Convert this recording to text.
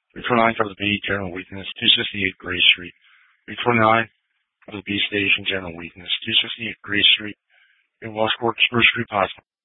329 for the B, general weakness, 268 Gray Street. 329 for the B station, general weakness, 268 Gray Street. In Westport, Spruce Street, Potsdam.